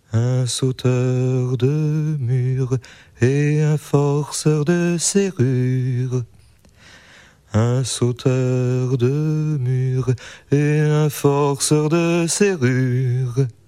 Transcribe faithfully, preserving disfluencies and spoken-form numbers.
Un sauteur de mur et un forceur de serrure. Un sauteur de mur et un forceur de serrure.